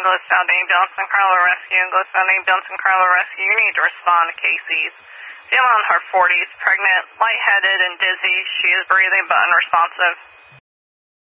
English sounding Johnson Carlo Rescue, English sounding Johnson Carlo Rescue. You need to respond to Casey's. Female in her 40s, pregnant, lightheaded, and dizzy. She is breathing but unresponsive.